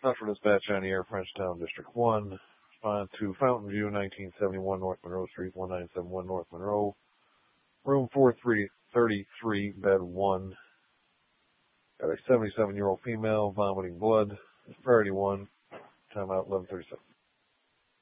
Central Dispatch on the air, Frenchtown, District 1. Respond to Fountain View, 1971 North Monroe Street, 1971 North Monroe. Room 4333, bed 1. Got a 77-year-old female vomiting blood. Priority 1. Timeout 11:37.